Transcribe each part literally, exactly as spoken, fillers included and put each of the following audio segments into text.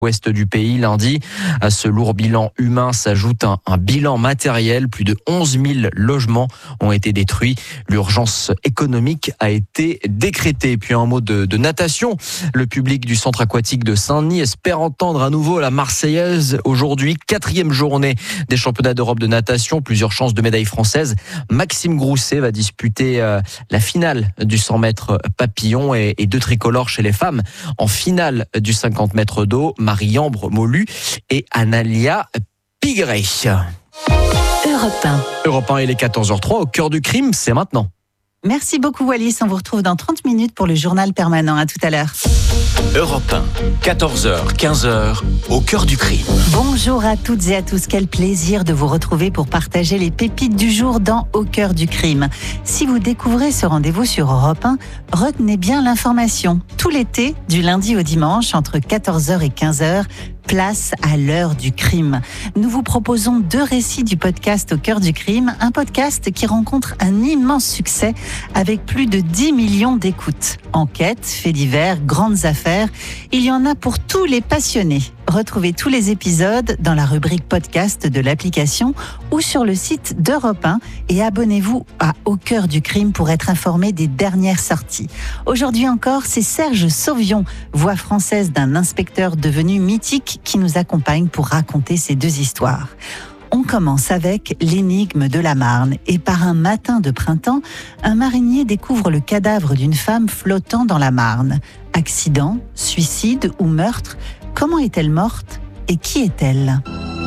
ouest du pays lundi. À ce lourd bilan humain s'ajoute un, un bilan matériel. Plus de onze mille logements ont été détruits. L'urgence économique a été décrétée. Puis un mot de, de natation. Le public du centre aquatique de Saint-Denis espère entendre à nouveau la Marseillaise aujourd'hui. Quatrième journée des championnats d'Europe de natation. Plusieurs chances de médaille française. Maxime Grousset va disputer euh, la finale du cent mètres papillon et, et deux tricolores chez les femmes en finale du cinquante mètres d'eau. Marie-Ambre Molu et Analia Pigré. Europe un. Europe un, il est quatorze heures trois, au cœur du crime, c'est maintenant. Merci beaucoup Wallis, on vous retrouve dans trente minutes pour le journal permanent. À tout à l'heure. Europe un, quatorze heures, quinze heures, au cœur du crime. Bonjour à toutes et à tous, quel plaisir de vous retrouver pour partager les pépites du jour dans Au cœur du crime. Si vous découvrez ce rendez-vous sur Europe un, retenez bien l'information. Tout l'été, du lundi au dimanche, entre quatorze heures et quinze heures, place à l'heure du crime. Nous vous proposons deux récits du podcast Au cœur du crime, un podcast qui rencontre un immense succès avec plus de dix millions d'écoutes. Enquêtes, faits divers, grandes affaires, il y en a pour tous les passionnés. Retrouvez tous les épisodes dans la rubrique podcast de l'application ou sur le site d'Europe un et abonnez-vous à Au cœur du crime pour être informé des dernières sorties. Aujourd'hui encore, c'est Serge Sauvion, voix française d'un inspecteur devenu mythique qui nous accompagne pour raconter ces deux histoires. On commence avec l'énigme de la Marne et par un matin de printemps, un marinier découvre le cadavre d'une femme flottant dans la Marne. Accident, suicide ou meurtre ? Comment est-elle morte et qui est-elle ?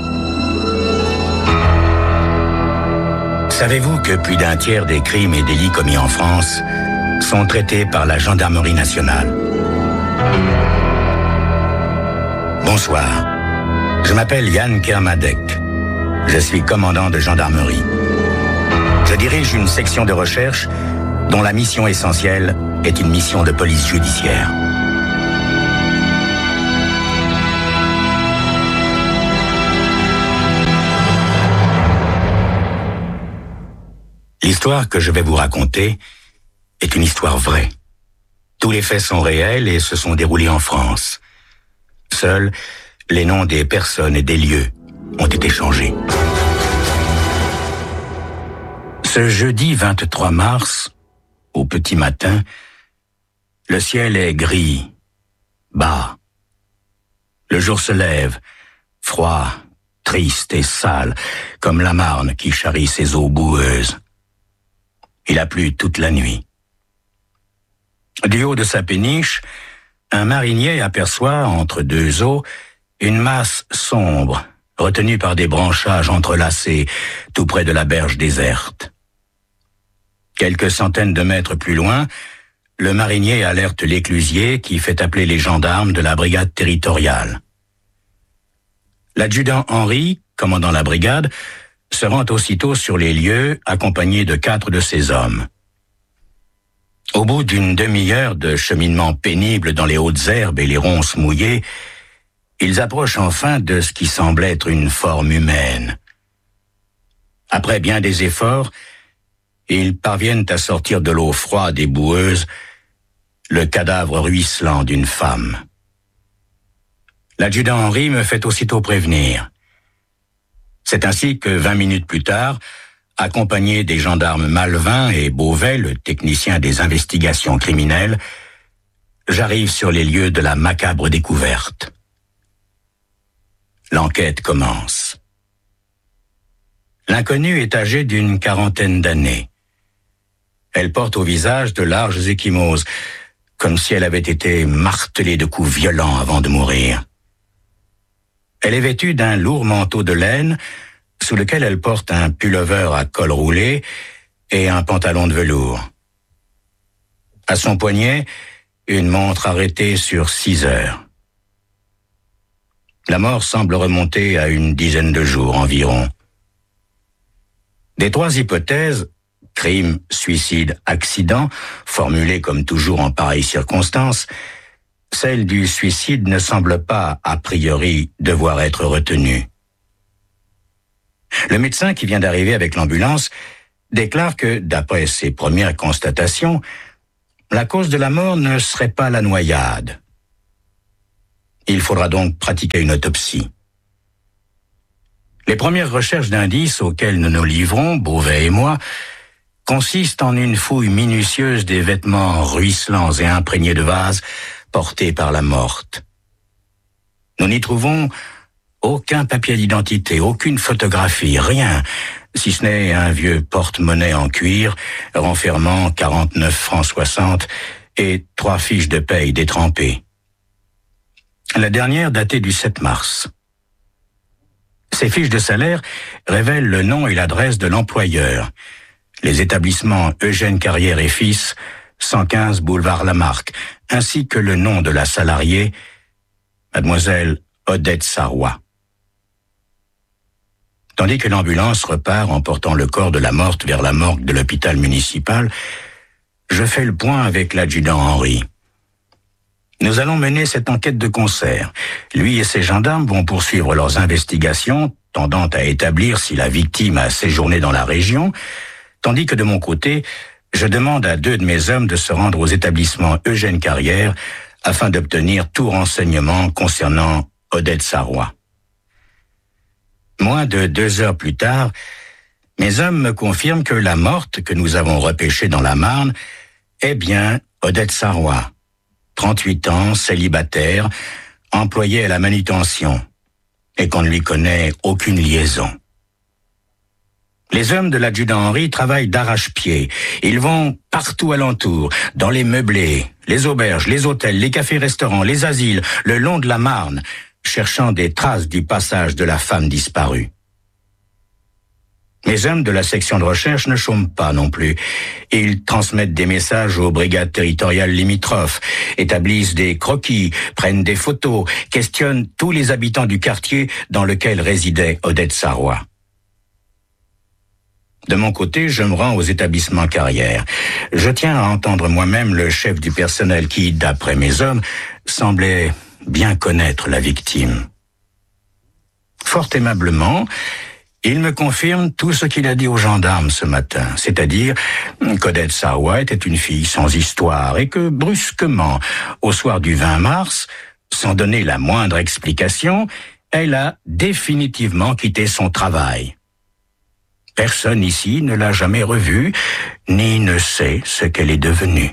Savez-vous que plus d'un tiers des crimes et délits commis en France sont traités par la gendarmerie nationale ? Bonsoir, je m'appelle Yann Kermadec. Je suis commandant de gendarmerie. Je dirige une section de recherche dont la mission essentielle est une mission de police judiciaire. L'histoire que je vais vous raconter est une histoire vraie. Tous les faits sont réels et se sont déroulés en France. Seuls les noms des personnes et des lieux ont été changés. Ce jeudi vingt-trois mars, au petit matin, le ciel est gris, bas. Le jour se lève, froid, triste et sale, comme la Marne qui charrie ses eaux boueuses. Il a plu toute la nuit. Du haut de sa péniche, un marinier aperçoit, entre deux eaux, une masse sombre, retenue par des branchages entrelacés, tout près de la berge déserte. Quelques centaines de mètres plus loin, le marinier alerte l'éclusier qui fait appeler les gendarmes de la brigade territoriale. L'adjudant Henri, commandant la brigade, se rend aussitôt sur les lieux, accompagné de quatre de ses hommes. Au bout d'une demi-heure de cheminement pénible dans les hautes herbes et les ronces mouillées, ils approchent enfin de ce qui semble être une forme humaine. Après bien des efforts, ils parviennent à sortir de l'eau froide et boueuse le cadavre ruisselant d'une femme. L'adjudant Henri me fait aussitôt prévenir. C'est ainsi que vingt minutes plus tard, accompagné des gendarmes Malvin et Beauvais, le technicien des investigations criminelles, j'arrive sur les lieux de la macabre découverte. L'enquête commence. L'inconnue est âgée d'une quarantaine d'années. Elle porte au visage de larges ecchymoses, comme si elle avait été martelée de coups violents avant de mourir. Elle est vêtue d'un lourd manteau de laine, sous lequel elle porte un pullover à col roulé et un pantalon de velours. À son poignet, une montre arrêtée sur six heures. La mort semble remonter à une dizaine de jours environ. Des trois hypothèses, crime, suicide, accident, formulées comme toujours en pareilles circonstances, celle du suicide ne semble pas, a priori, devoir être retenue. Le médecin qui vient d'arriver avec l'ambulance déclare que, d'après ses premières constatations, la cause de la mort ne serait pas la noyade. Il faudra donc pratiquer une autopsie. Les premières recherches d'indices auxquelles nous nous livrons, Beauvais et moi, consistent en une fouille minutieuse des vêtements ruisselants et imprégnés de vase portés par la morte. Nous n'y trouvons aucun papier d'identité, aucune photographie, rien, si ce n'est un vieux porte-monnaie en cuir renfermant quarante-neuf francs soixante et trois fiches de paye détrempées. La dernière datée du sept mars. Ces fiches de salaire révèlent le nom et l'adresse de l'employeur. Les établissements Eugène Carrière et Fils, cent quinze boulevard Lamarck, ainsi que le nom de la salariée, mademoiselle Odette Sarrois. Tandis que l'ambulance repart en portant le corps de la morte vers la morgue de l'hôpital municipal, je fais le point avec l'adjudant Henri. Nous allons mener cette enquête de concert. Lui et ses gendarmes vont poursuivre leurs investigations, tendant à établir si la victime a séjourné dans la région, tandis que de mon côté, je demande à deux de mes hommes de se rendre aux établissements Eugène Carrière afin d'obtenir tout renseignement concernant Odette Sarrois. Moins de deux heures plus tard, mes hommes me confirment que la morte que nous avons repêchée dans la Marne est bien Odette Sarrois, trente-huit ans, célibataire, employée à la manutention, et qu'on ne lui connaît aucune liaison. Les hommes de l'adjudant Henri travaillent d'arrache-pied. Ils vont partout alentour, dans les meublés, les auberges, les hôtels, les cafés-restaurants, les asiles, le long de la Marne, cherchant des traces du passage de la femme disparue. Les hommes de la section de recherche ne chôment pas non plus. Ils transmettent des messages aux brigades territoriales limitrophes, établissent des croquis, prennent des photos, questionnent tous les habitants du quartier dans lequel résidait Odette Sarrois. De mon côté, je me rends aux établissements Carrière. Je tiens à entendre moi-même le chef du personnel qui, d'après mes hommes, semblait bien connaître la victime. Fort aimablement, il me confirme tout ce qu'il a dit aux gendarmes ce matin, c'est-à-dire qu'Odette Sarrois était une fille sans histoire et que, brusquement, au soir du vingt mars, sans donner la moindre explication, elle a définitivement quitté son travail. Personne ici ne l'a jamais revue, ni ne sait ce qu'elle est devenue.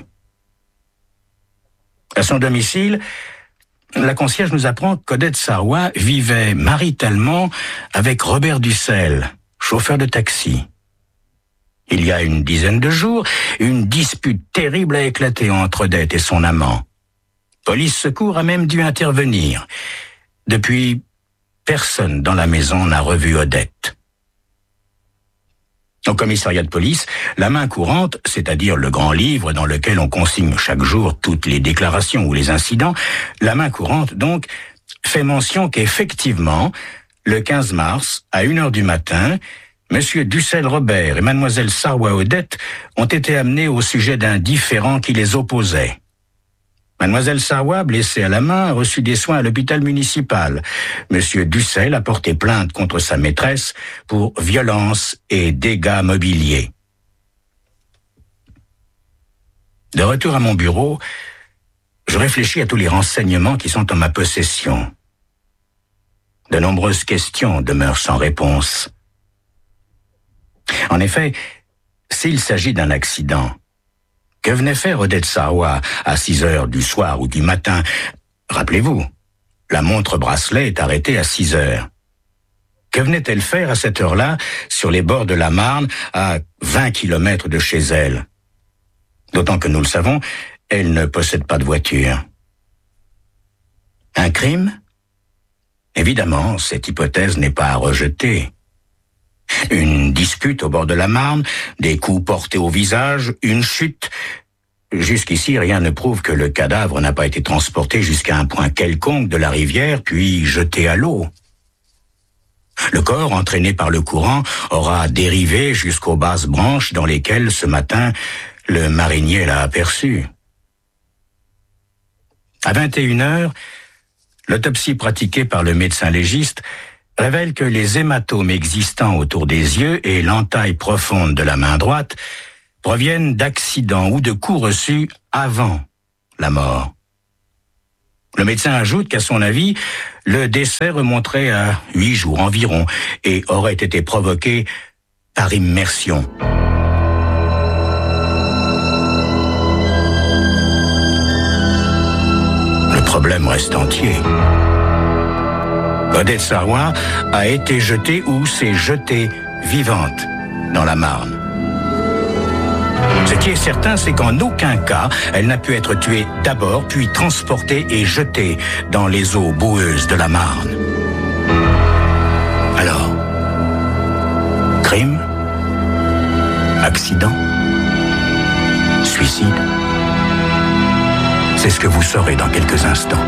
À son domicile, la concierge nous apprend qu'Odette Sarrois vivait maritalement avec Robert Dussel, chauffeur de taxi. Il y a une dizaine de jours, une dispute terrible a éclaté entre Odette et son amant. Police Secours a même dû intervenir. Depuis, personne dans la maison n'a revu Odette. Au commissariat de police, la main courante, c'est-à-dire le grand livre dans lequel on consigne chaque jour toutes les déclarations ou les incidents, la main courante, donc, fait mention qu'effectivement, le quinze mars, à une heure du matin, Monsieur Dussel Robert et Mademoiselle Sarrois Odette ont été amenés au sujet d'un différend qui les opposait. Mademoiselle Sarrois, blessée à la main, a reçu des soins à l'hôpital municipal. Monsieur Dussel a porté plainte contre sa maîtresse pour violence et dégâts mobiliers. De retour à mon bureau, je réfléchis à tous les renseignements qui sont en ma possession. De nombreuses questions demeurent sans réponse. En effet, s'il s'agit d'un accident, que venait faire Odette Sarrois à six heures du soir ou du matin? Rappelez-vous, la montre bracelet est arrêtée à six heures. Que venait-elle faire à cette heure-là sur les bords de la Marne, à vingt kilomètres de chez elle? D'autant que nous le savons, elle ne possède pas de voiture. Un crime? Évidemment, cette hypothèse n'est pas à rejeter. Une dispute au bord de la Marne, des coups portés au visage, une chute. Jusqu'ici, rien ne prouve que le cadavre n'a pas été transporté jusqu'à un point quelconque de la rivière, puis jeté à l'eau. Le corps, entraîné par le courant, aura dérivé jusqu'aux basses branches dans lesquelles, ce matin, le marinier l'a aperçu. À vingt et une heures, l'autopsie pratiquée par le médecin légiste révèle que les hématomes existants autour des yeux et l'entaille profonde de la main droite proviennent d'accidents ou de coups reçus avant la mort. Le médecin ajoute qu'à son avis, le décès remonterait à huit jours environ et aurait été provoqué par immersion. Le problème reste entier. Odette Sarrois a été jetée ou s'est jetée vivante dans la Marne. Ce qui est certain, c'est qu'en aucun cas, elle n'a pu être tuée d'abord, puis transportée et jetée dans les eaux boueuses de la Marne. Alors, crime? Accident? Suicide? C'est ce que vous saurez dans quelques instants.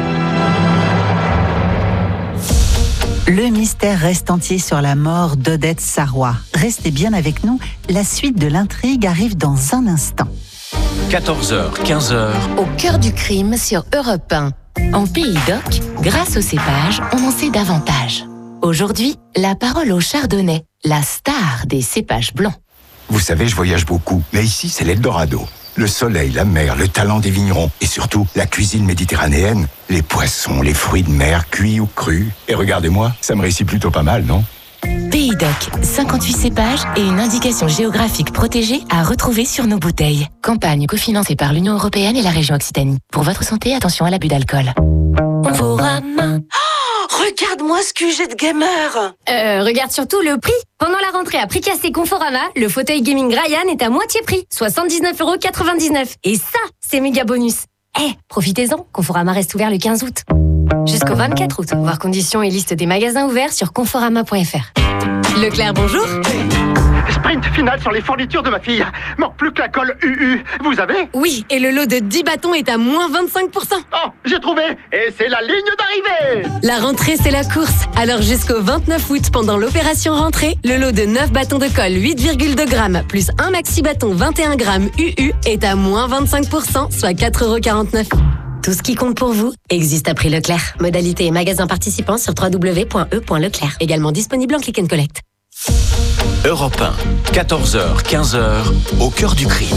Le mystère reste entier sur la mort d'Odette Sarrois. Restez bien avec nous, la suite de l'intrigue arrive dans un instant. quatorze heures, quinze heures. Au cœur du crime sur Europe un. En Pays d'Oc, grâce au cépage, on en sait davantage. Aujourd'hui, la parole au chardonnay, la star des cépages blancs. Vous savez, je voyage beaucoup, mais ici, c'est l'Eldorado. Le soleil, la mer, le talent des vignerons et surtout la cuisine méditerranéenne, les poissons, les fruits de mer, cuits ou crus. Et regardez-moi, ça me réussit plutôt pas mal, non? Pays d'Oc, cinquante-huit cépages et une indication géographique protégée à retrouver sur nos bouteilles. Campagne cofinancée par l'Union européenne et la région Occitanie. Pour votre santé, attention à l'abus d'alcool. Conforama. Oh, regarde-moi ce que j'ai de gamer. Euh, regarde surtout le prix. Pendant la rentrée à prix cassé Conforama, le fauteuil gaming Ryan est à moitié prix, soixante-dix-neuf euros quatre-vingt-dix-neuf. Et ça, c'est méga bonus. Eh, hey, profitez-en, Conforama reste ouvert le quinze août. Jusqu'au vingt-quatre août. Voir conditions et liste des magasins ouverts sur conforama point f r. Leclerc, bonjour. Sprint final sur les fournitures de ma fille. Manque plus que la colle U U. Vous avez? Oui, et le lot de dix bâtons est à moins vingt-cinq pour cent. Oh, j'ai trouvé. Et c'est la ligne d'arrivée. La rentrée, c'est la course. Alors jusqu'au vingt-neuf août, pendant l'opération rentrée, le lot de neuf bâtons de colle huit virgule deux grammes plus un maxi bâton vingt et un grammes U U est à moins vingt-cinq pour cent, soit quatre euros quarante-neuf. Tout ce qui compte pour vous existe à prix Leclerc. Modalité et magasin participants sur w w w point e point leclerc. Également disponible en click and collect. Europe un, quatorze heures, quinze heures, au cœur du crime.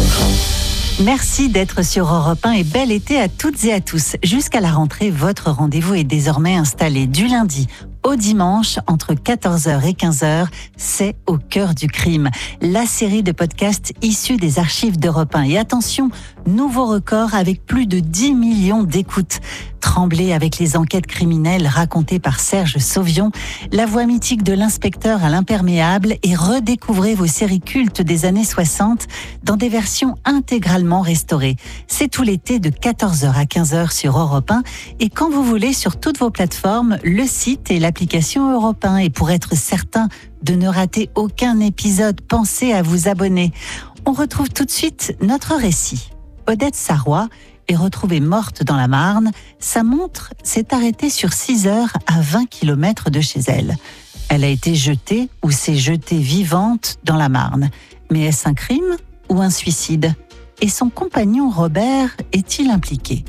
Merci d'être sur Europe un et bel été à toutes et à tous. Jusqu'à la rentrée, votre rendez-vous est désormais installé du lundi au dimanche entre quatorze heures et quinze heures. C'est Au cœur du crime, la série de podcasts issus des archives d'Europe un. Et attention, nouveau record avec plus de dix millions d'écoutes. Tremblez avec les enquêtes criminelles racontées par Serge Sauvion, la voix mythique de l'inspecteur à l'imperméable et redécouvrez vos séries cultes des années soixante dans des versions intégralement restaurées. C'est tout l'été de quatorze heures à quinze heures sur Europe un et quand vous voulez sur toutes vos plateformes, le site et l'application Europe un. Et pour être certain de ne rater aucun épisode, pensez à vous abonner. On retrouve tout de suite notre récit. Odette Sarrois est retrouvée morte dans la Marne. Sa montre s'est arrêtée sur six heures à vingt kilomètres de chez elle. Elle a été jetée ou s'est jetée vivante dans la Marne. Mais est-ce un crime ou un suicide? Et son compagnon Robert est-il impliqué?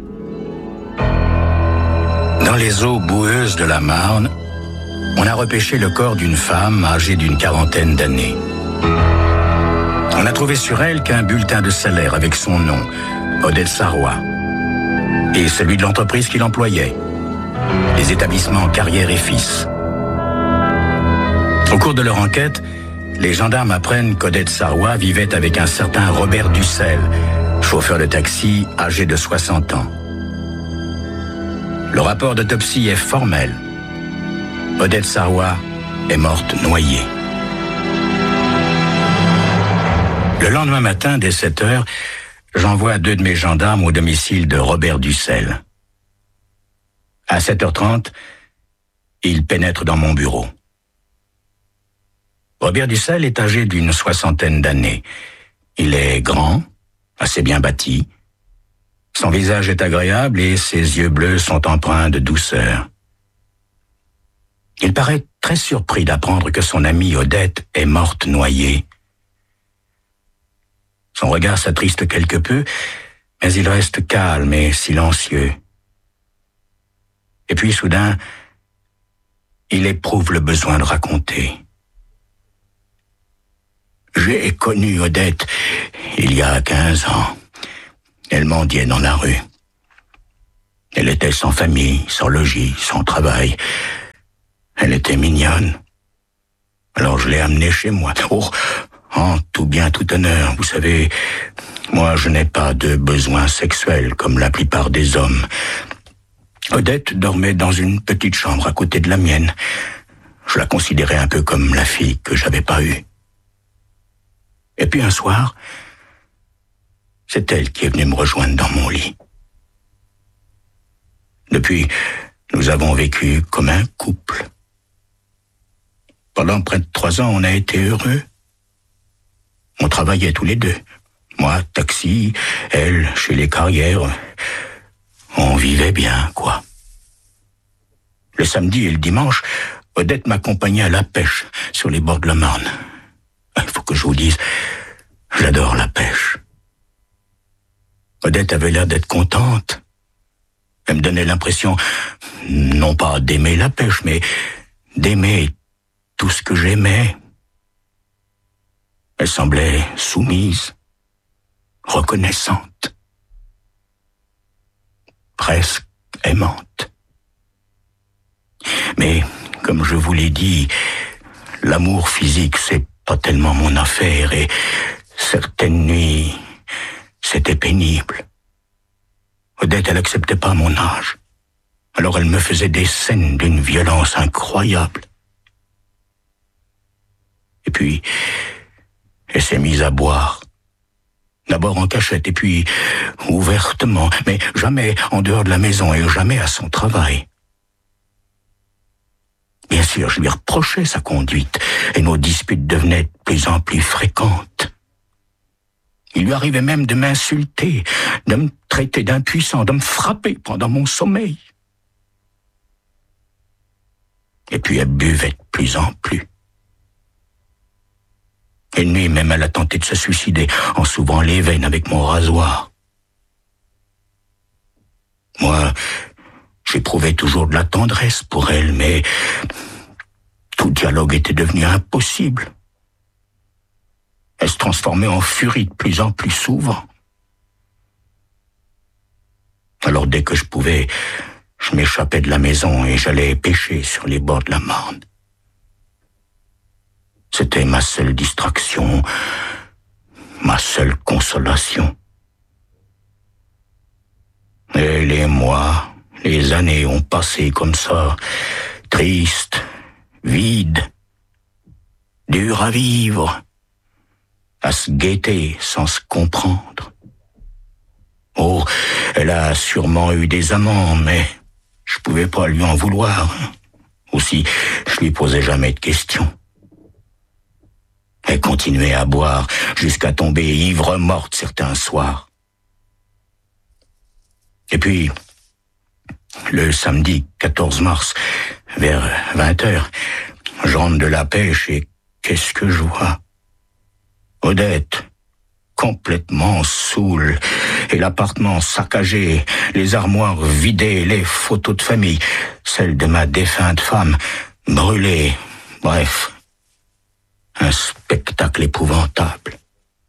Dans les eaux boueuses de la Marne, on a repêché le corps d'une femme âgée d'une quarantaine d'années. On n'a trouvé sur elle qu'un bulletin de salaire avec son nom, Odette Sarrois, et celui de l'entreprise qui l'employait, les établissements Carrière et Fils. Au cours de leur enquête, les gendarmes apprennent qu'Odette Sarrois vivait avec un certain Robert Dussel, chauffeur de taxi âgé de soixante ans. Le rapport d'autopsie est formel. Odette Sarrois est morte noyée. Le lendemain matin, dès sept heures, j'envoie deux de mes gendarmes au domicile de Robert Dussel. À sept heures trente, ils pénètrent dans mon bureau. Robert Dussel est âgé d'une soixantaine d'années. Il est grand, assez bien bâti. Son visage est agréable et ses yeux bleus sont empreints de douceur. Il paraît très surpris d'apprendre que son amie Odette est morte noyée. Son regard s'attriste quelque peu, mais il reste calme et silencieux. Et puis soudain, il éprouve le besoin de raconter. J'ai connu Odette il y a quinze ans. Elle mendiait dans la rue. Elle était sans famille, sans logis, sans travail. Elle était mignonne. Alors je l'ai amenée chez moi. Oh, en tout bien, tout honneur, vous savez, moi je n'ai pas de besoins sexuels comme la plupart des hommes. Odette dormait dans une petite chambre à côté de la mienne. Je la considérais un peu comme la fille que j'avais pas eue. Et puis un soir, c'est elle qui est venue me rejoindre dans mon lit. Depuis, nous avons vécu comme un couple. Pendant près de trois ans, on a été heureux. On travaillait tous les deux. Moi, taxi, elle, chez les carrières. On vivait bien, quoi. Le samedi et le dimanche, Odette m'accompagnait à la pêche sur les bords de la Marne. Il faut que je vous dise, j'adore la pêche. Odette avait l'air d'être contente. Elle me donnait l'impression, non pas d'aimer la pêche, mais d'aimer tout ce que j'aimais. Elle semblait soumise, reconnaissante, presque aimante. Mais, comme je vous l'ai dit, l'amour physique, c'est pas tellement mon affaire, et certaines nuits, c'était pénible. Odette, elle acceptait pas mon âge. Alors elle me faisait des scènes d'une violence incroyable. Et puis, elle s'est mise à boire. D'abord en cachette, et puis ouvertement, mais jamais en dehors de la maison et jamais à son travail. Bien sûr, je lui reprochais sa conduite, et nos disputes devenaient de plus en plus fréquentes. Il lui arrivait même de m'insulter, de me traiter d'impuissant, de me frapper pendant mon sommeil. Et puis elle buvait de plus en plus. Une nuit même, elle a tenté de se suicider en s'ouvrant les veines avec mon rasoir. Moi, j'éprouvais toujours de la tendresse pour elle, mais tout dialogue était devenu impossible. Elle se transformait en furie de plus en plus souvent. Alors dès que je pouvais, je m'échappais de la maison et j'allais pêcher sur les bords de la Marne. C'était ma seule distraction, ma seule consolation. Et les mois, les années ont passé comme ça, tristes, vides, durs à vivre, à se guetter sans se comprendre. Oh, elle a sûrement eu des amants, mais je pouvais pas lui en vouloir. Aussi, je lui posais jamais de questions. Elle continuait à boire jusqu'à tomber ivre morte certains soirs. Et puis, le samedi quatorze mars, vers vingt heures, je rentre de la pêche et qu'est-ce que je vois? Odette, complètement saoule, et l'appartement saccagé, les armoires vidées, les photos de famille, celles de ma défunte femme, brûlées, bref, un spectacle épouvantable.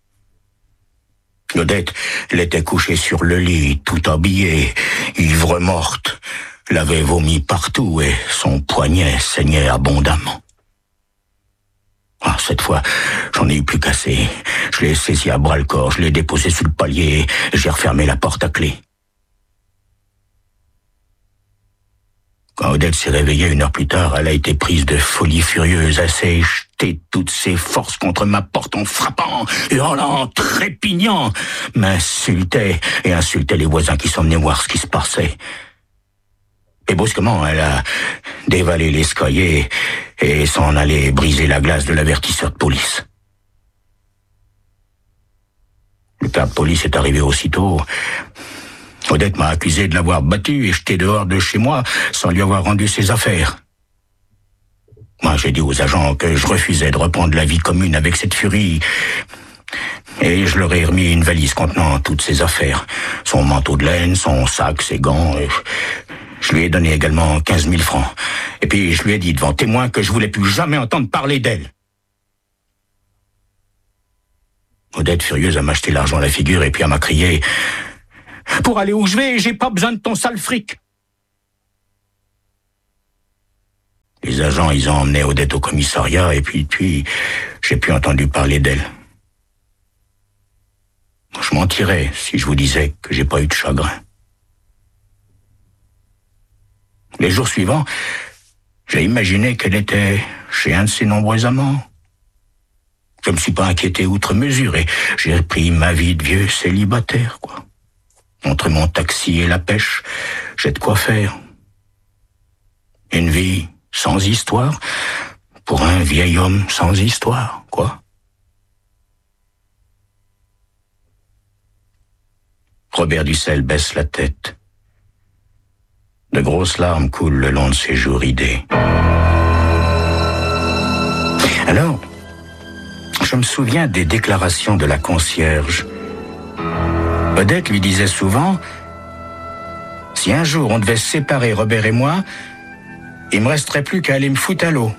Odette, elle était couchée sur le lit, tout habillée, ivre morte, elle avait vomi partout et son poignet saignait abondamment. Ah, cette fois, j'en ai eu plus qu'assez. Je l'ai saisi à bras-le-corps, je l'ai déposé sur le palier et j'ai refermé la porte à clé. Quand Odette s'est réveillée une heure plus tard, elle a été prise de folie furieuse. Elle s'est jetée toutes ses forces contre ma porte en frappant, hurlant, trépignant, m'insultait et insultait les voisins qui sont venus voir ce qui se passait. Et brusquement, elle a dévalé l'escalier et s'en allait briser la glace de l'avertisseur de police. Le père de police est arrivé aussitôt. Odette m'a accusé de l'avoir battu et jeté dehors de chez moi sans lui avoir rendu ses affaires. Moi, j'ai dit aux agents que je refusais de reprendre la vie commune avec cette furie. Et je leur ai remis une valise contenant toutes ses affaires. Son manteau de laine, son sac, ses gants. Et je lui ai donné également quinze mille francs. Et puis je lui ai dit devant témoin que je voulais plus jamais entendre parler d'elle. Odette, furieuse, a m'acheté l'argent à la figure et puis elle m'a crié Pour aller où je vais, j'ai pas besoin de ton sale fric. Les agents, ils ont emmené Odette au commissariat et puis, puis, j'ai plus entendu parler d'elle. Je mentirais si je vous disais que j'ai pas eu de chagrin. Les jours suivants, j'ai imaginé qu'elle était chez un de ses nombreux amants. Je me suis pas inquiété outre mesure et j'ai repris ma vie de vieux célibataire, quoi. Entre mon taxi et la pêche, j'ai de quoi faire. Une vie sans histoire pour un vieil homme sans histoire, quoi. Robert Dussel baisse la tête. De grosses larmes coulent le long de ses joues ridées. Alors, je me souviens des déclarations de la concierge. Odette lui disait souvent, « Si un jour on devait se séparer, Robert et moi, il me resterait plus qu'à aller me foutre à l'eau. »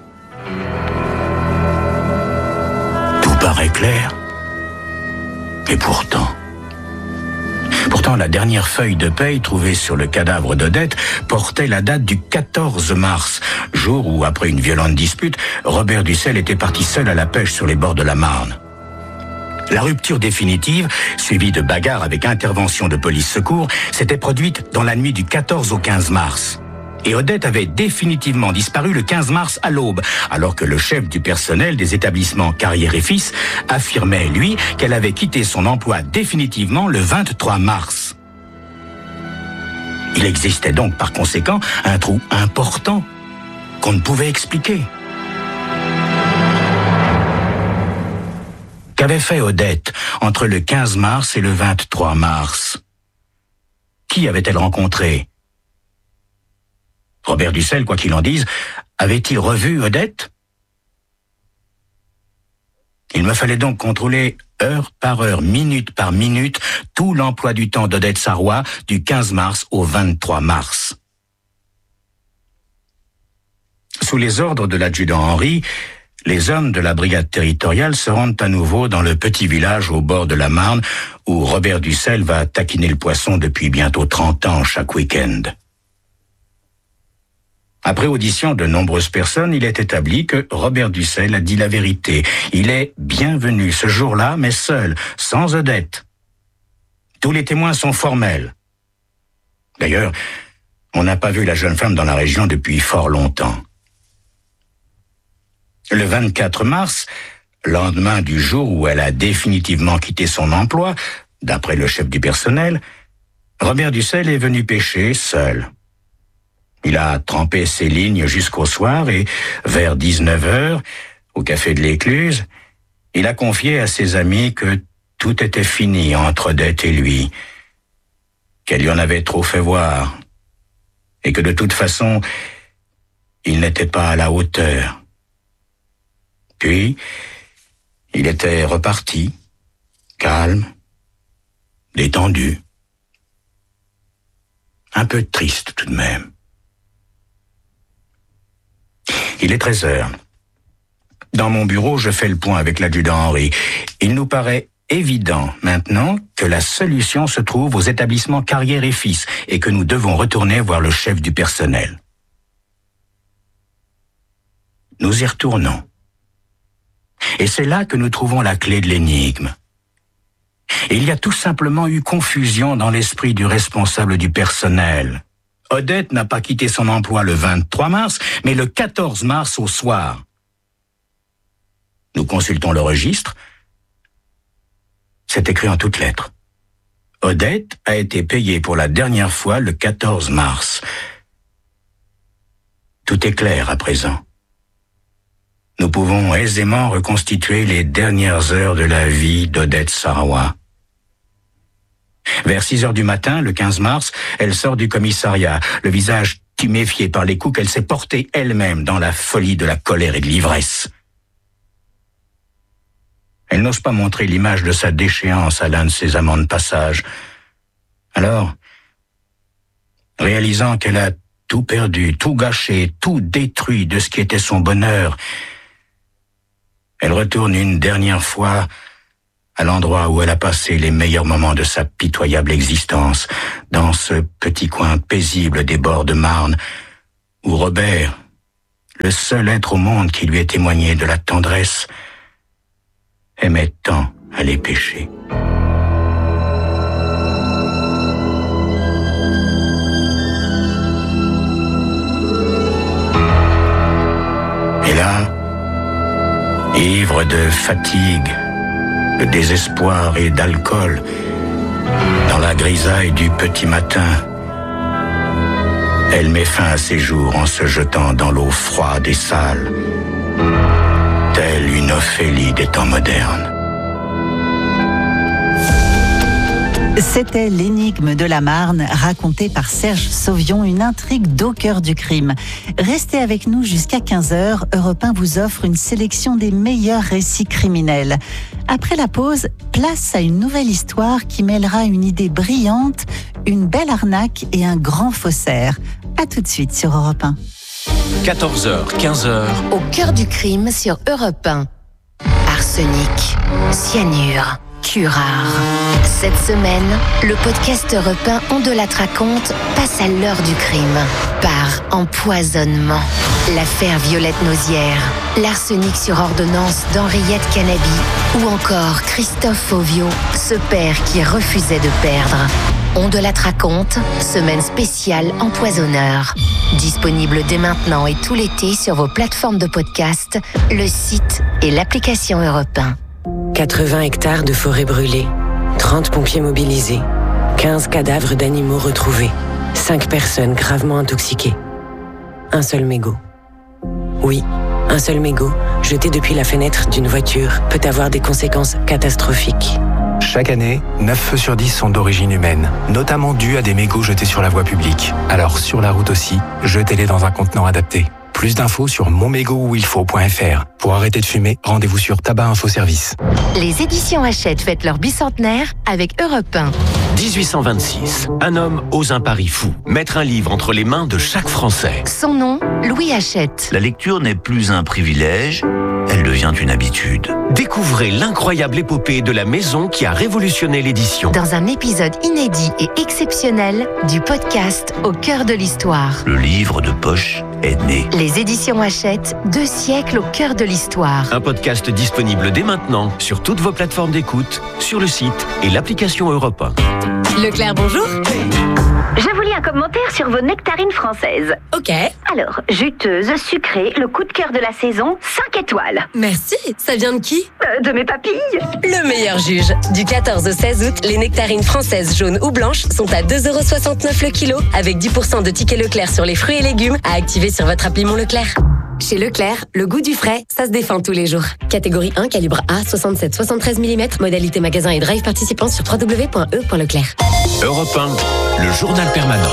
Tout paraît clair. Et pourtant... Pourtant, la dernière feuille de paye trouvée sur le cadavre d'Odette portait la date du quatorze mars, jour où, après une violente dispute, Robert Dussel était parti seul à la pêche sur les bords de la Marne. La rupture définitive, suivie de bagarres avec intervention de police-secours, s'était produite dans la nuit du quatorze au quinze mars. Et Odette avait définitivement disparu le quinze mars à l'aube, alors que le chef du personnel des établissements Carrière et Fils affirmait, lui, qu'elle avait quitté son emploi définitivement le vingt-trois mars. Il existait donc par conséquent un trou important qu'on ne pouvait expliquer. Qu'avait fait Odette entre le quinze mars et le vingt-trois mars? Qui avait-elle rencontré? Robert Dussel, quoi qu'il en dise, avait-il revu Odette? Il me fallait donc contrôler heure par heure, minute par minute, tout l'emploi du temps d'Odette Sarrois du quinze mars au vingt-trois mars. Sous les ordres de l'adjudant Henri, les hommes de la brigade territoriale se rendent à nouveau dans le petit village au bord de la Marne où Robert Dussel va taquiner le poisson depuis bientôt trente ans chaque week-end. Après audition de nombreuses personnes, il est établi que Robert Dussel a dit la vérité. Il est bienvenu ce jour-là, mais seul, sans Odette. Tous les témoins sont formels. D'ailleurs, on n'a pas vu la jeune femme dans la région depuis fort longtemps. Le vingt-quatre mars, lendemain du jour où elle a définitivement quitté son emploi, d'après le chef du personnel, Robert Dussel est venu pêcher seul. Il a trempé ses lignes jusqu'au soir et, vers dix-neuf heures, au café de l'Écluse, il a confié à ses amis que tout était fini entre Odette et lui, qu'elle lui en avait trop fait voir, et que de toute façon, il n'était pas à la hauteur. Puis, il était reparti, calme, détendu, un peu triste tout de même. Il est treize heures. Dans mon bureau, je fais le point avec l'adjudant Henri. Il nous paraît évident maintenant que la solution se trouve aux établissements Carrière et Fils et que nous devons retourner voir le chef du personnel. Nous y retournons. Et c'est là que nous trouvons la clé de l'énigme. Il y a tout simplement eu confusion dans l'esprit du responsable du personnel. Odette n'a pas quitté son emploi le vingt-trois mars, mais le quatorze mars au soir. Nous consultons le registre. C'est écrit en toutes lettres. Odette a été payée pour la dernière fois le quatorze mars. Tout est clair à présent. Nous pouvons aisément reconstituer les dernières heures de la vie d'Odette Sarrois. Vers six heures du matin, le quinze mars, elle sort du commissariat, le visage tuméfié par les coups qu'elle s'est portés elle-même dans la folie de la colère et de l'ivresse. Elle n'ose pas montrer l'image de sa déchéance à l'un de ses amants de passage. Alors, réalisant qu'elle a tout perdu, tout gâché, tout détruit de ce qui était son bonheur, elle retourne une dernière fois à l'endroit où elle a passé les meilleurs moments de sa pitoyable existence, dans ce petit coin paisible des bords de Marne, où Robert, le seul être au monde qui lui ait témoigné de la tendresse, aimait tant aller pêcher. Et là, ivre de fatigue, de désespoir et d'alcool, dans la grisaille du petit matin, elle met fin à ses jours en se jetant dans l'eau froide et sale, telle une Ophélie des temps modernes. C'était l'énigme de la Marne, racontée par Serge Sauvion, une intrigue d'au cœur du crime. Restez avec nous jusqu'à quinze heures. Europe un vous offre une sélection des meilleurs récits criminels. Après la pause, place à une nouvelle histoire qui mêlera une idée brillante, une belle arnaque et un grand faussaire. À tout de suite sur Europe un. quatorze heures, quinze heures. Au cœur du crime sur Europe un. Arsenic, cyanure, curare. Cette semaine, le podcast Europe un On de la raconte passe à l'heure du crime. Par empoisonnement. L'affaire Violette Nausière, l'arsenic sur ordonnance d'Henriette Canabi ou encore Christophe Fauvio, ce père qui refusait de perdre. On de la raconte, semaine spéciale empoisonneur. Disponible dès maintenant et tout l'été sur vos plateformes de podcast, le site et l'application Europe un. quatre-vingts hectares de forêt brûlée, trente pompiers mobilisés, quinze cadavres d'animaux retrouvés, cinq personnes gravement intoxiquées. Un seul mégot. Oui, un seul mégot, jeté depuis la fenêtre d'une voiture, peut avoir des conséquences catastrophiques. Chaque année, neuf feux sur dix sont d'origine humaine, notamment dus à des mégots jetés sur la voie publique. Alors sur la route aussi, jetez-les dans un contenant adapté. Plus d'infos sur mon mégot où il faut point f r. Pour arrêter de fumer, rendez-vous sur Tabac Info Service. Les éditions Hachette fêtent leur bicentenaire avec Europe un. dix-huit cent vingt-six. Un homme ose un pari fou. Mettre un livre entre les mains de chaque Français. Son nom, Louis Hachette. La lecture n'est plus un privilège, elle devient une habitude. Découvrez l'incroyable épopée de la maison qui a révolutionné l'édition. Dans un épisode inédit et exceptionnel du podcast Au cœur de l'histoire. Le livre de poche est né. Les éditions Hachette, deux siècles au cœur de l'histoire. Un podcast disponible dès maintenant sur toutes vos plateformes d'écoute, sur le site et l'application Europe un. Leclerc, bonjour. Je vous lis un commentaire sur vos nectarines françaises. Ok. Alors, juteuse, sucrée, le coup de cœur de la saison, cinq étoiles. Merci. Ça vient de qui ? euh, De mes papilles. Le meilleur juge. Du quatorze au seize août, les nectarines françaises jaunes ou blanches sont à deux euros soixante-neuf le kilo, avec dix pour cent de tickets Leclerc sur les fruits et légumes à activer sur votre appli Mon Leclerc. Chez Leclerc, le goût du frais, ça se défend tous les jours. Catégorie un, calibre A, soixante-sept soixante-treize millimètres, modalité magasin et drive participant sur w w w point e point leclerc. Europe un, le journal permanent.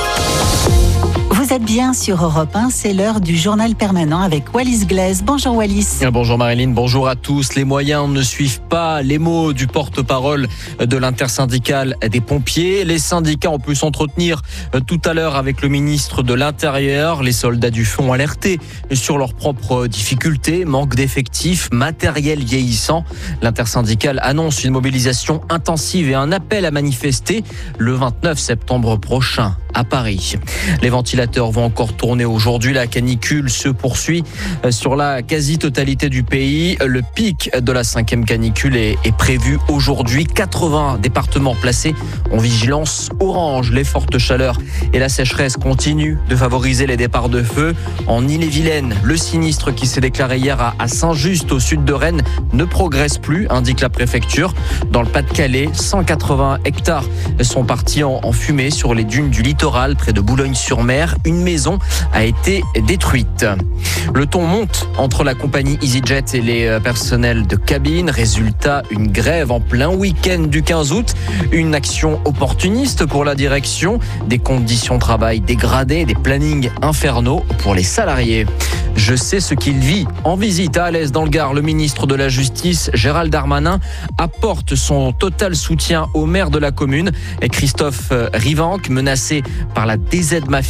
Vous êtes bien sur Europe un, c'est l'heure du journal permanent avec Wallis Glaise. Bonjour Wallis. Bonjour Marilyn, bonjour à tous. Les moyens ne suivent pas les mots du porte-parole de l'intersyndicale des pompiers. Les syndicats ont pu s'entretenir tout à l'heure avec le ministre de l'Intérieur. Les soldats du feu ont alerté sur leurs propres difficultés, manque d'effectifs, matériel vieillissant. L'intersyndicale annonce une mobilisation intensive et un appel à manifester le vingt-neuf septembre prochain à Paris. Les ventilateurs vont encore tourner aujourd'hui. La canicule se poursuit sur la quasi-totalité du pays. Le pic de la cinquième canicule est, est prévu aujourd'hui. quatre-vingts départements placés en vigilance orange. Les fortes chaleurs et la sécheresse continuent de favoriser les départs de feu. En Ille-et-Vilaine, le sinistre qui s'est déclaré hier à, à Saint-Just, au sud de Rennes, ne progresse plus, indique la préfecture. Dans le Pas-de-Calais, cent quatre-vingts hectares sont partis en, en fumée sur les dunes du littoral près de Boulogne-sur-Mer. Une maison a été détruite. Le ton monte entre la compagnie EasyJet et les personnels de cabine. Résultat, une grève en plein week-end du quinze août. Une action opportuniste pour la direction. Des conditions de travail dégradées, des plannings infernaux pour les salariés. Je sais ce qu'il vit. En visite à Alès dans le Gard, le ministre de la Justice, Gérald Darmanin, apporte son total soutien au maire de la commune, Christophe Rivanc, menacé par la D Z Mafia.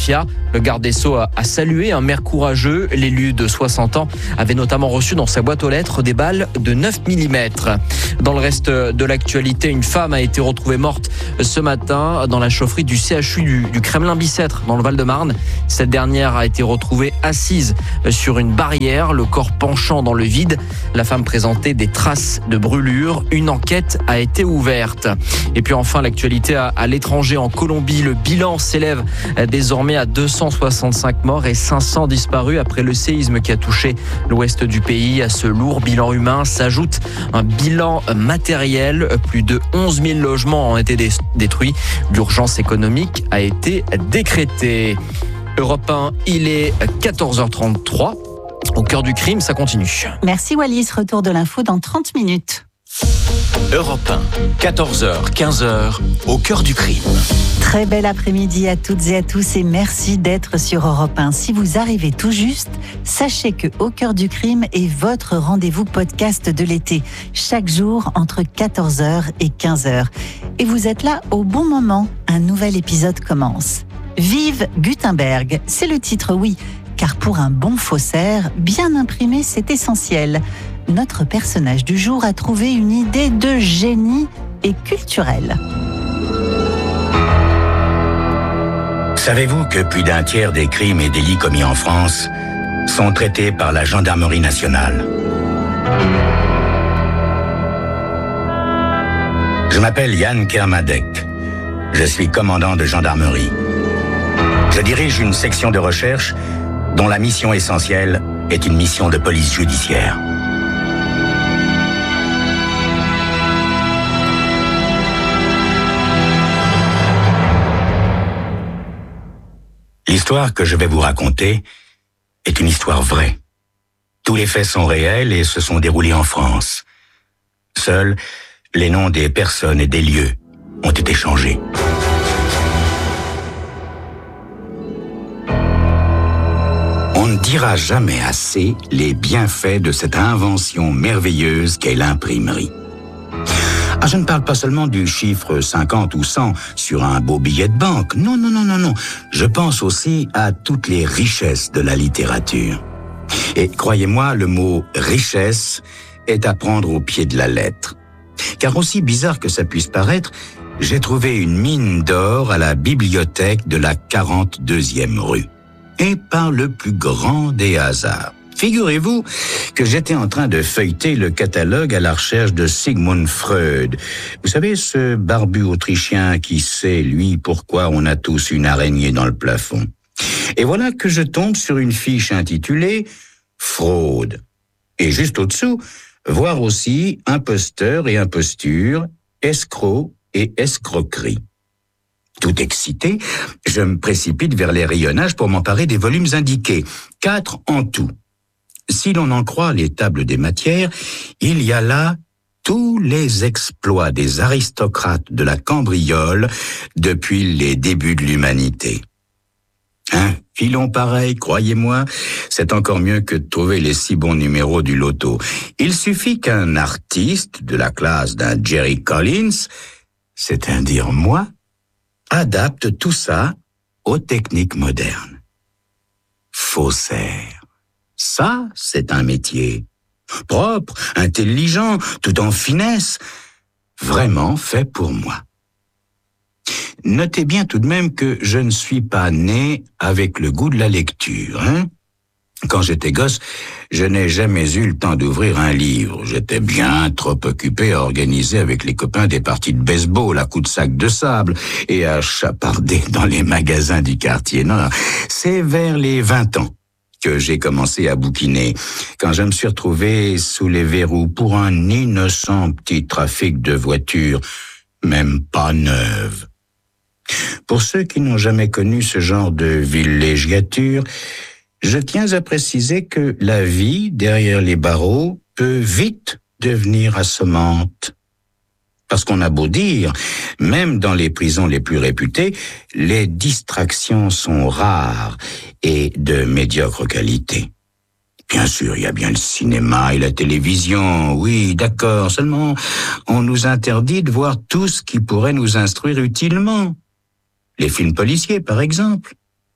Le garde des Sceaux a salué un maire courageux. L'élu de soixante ans avait notamment reçu dans sa boîte aux lettres des balles de neuf millimètres. Dans le reste de l'actualité, une femme a été retrouvée morte ce matin dans la chaufferie du C H U du, du Kremlin-Bicêtre dans le Val-de-Marne. Cette dernière a été retrouvée assise sur une barrière, le corps penchant dans le vide. La femme présentait des traces de brûlure. Une enquête a été ouverte. Et puis enfin, l'actualité à, à l'étranger, en Colombie, le bilan s'élève désormais à deux cent soixante-cinq morts et cinq cents disparus après le séisme qui a touché l'ouest du pays. À ce lourd bilan humain s'ajoute un bilan matériel. Plus de onze mille logements ont été détruits. L'urgence économique a été décrétée. Europe un, il est quatorze heures trente-trois. Au cœur du crime, ça continue. Merci Wallis, retour de l'info dans trente minutes. Europe un, quatorze heures, quinze heures, au cœur du crime. Très bel après-midi à toutes et à tous et merci d'être sur Europe un. Si vous arrivez tout juste, sachez que Au cœur du crime est votre rendez-vous podcast de l'été. Chaque jour entre quatorze heures et quinze heures. Et vous êtes là au bon moment. Un nouvel épisode commence. Vive Gutenberg, c'est le titre, oui. Car pour un bon faussaire, bien imprimé, c'est essentiel. Notre personnage du jour a trouvé une idée de génie et culturelle. Savez-vous que plus d'un tiers des crimes et délits commis en France sont traités par la gendarmerie nationale? Je m'appelle Yann Kermadec. Je suis commandant de gendarmerie. Je dirige une section de recherche dont la mission essentielle est une mission de police judiciaire. L'histoire que je vais vous raconter est une histoire vraie. Tous les faits sont réels et se sont déroulés en France. Seuls les noms des personnes et des lieux ont été changés. On ne dira jamais assez les bienfaits de cette invention merveilleuse qu'est l'imprimerie. Ah, je ne parle pas seulement du chiffre cinquante ou cent sur un beau billet de banque. Non, non, non, non, non. Je pense aussi à toutes les richesses de la littérature. Et croyez-moi, le mot « richesse » est à prendre au pied de la lettre. Car aussi bizarre que ça puisse paraître, j'ai trouvé une mine d'or à la bibliothèque de la quarante-deuxième rue. Et par le plus grand des hasards. Figurez-vous que j'étais en train de feuilleter le catalogue à la recherche de Sigmund Freud. Vous savez, ce barbu autrichien qui sait, lui, pourquoi on a tous une araignée dans le plafond. Et voilà que je tombe sur une fiche intitulée « Fraude ». Et juste au-dessous, voir aussi « Imposteur et imposture, escroc et escroquerie ». Tout excité, je me précipite vers les rayonnages pour m'emparer des volumes indiqués, quatre en tout. Si l'on en croit les tables des matières, il y a là tous les exploits des aristocrates de la cambriole depuis les débuts de l'humanité. Un filon pareil, croyez-moi, c'est encore mieux que de trouver les six bons numéros du loto. Il suffit qu'un artiste de la classe d'un Jerry Collins, c'est-à-dire moi, adapte tout ça aux techniques modernes. Faussaire. Ça, c'est un métier. Propre, intelligent, tout en finesse. Vraiment fait pour moi. Notez bien tout de même que je ne suis pas né avec le goût de la lecture, hein. Quand j'étais gosse, je n'ai jamais eu le temps d'ouvrir un livre. J'étais bien trop occupé à organiser avec les copains des parties de baseball à coups de sac de sable et à chaparder dans les magasins du quartier. Non, non, c'est vers les vingt ans que j'ai commencé à bouquiner, quand je me suis retrouvé sous les verrous pour un innocent petit trafic de voitures, même pas neuves. Pour ceux qui n'ont jamais connu ce genre de villégiature, je tiens à préciser que la vie derrière les barreaux peut vite devenir assommante. Parce qu'on a beau dire, même dans les prisons les plus réputées, les distractions sont rares et de médiocre qualité. Bien sûr, il y a bien le cinéma et la télévision, oui, d'accord, seulement on nous interdit de voir tout ce qui pourrait nous instruire utilement. Les films policiers, par exemple.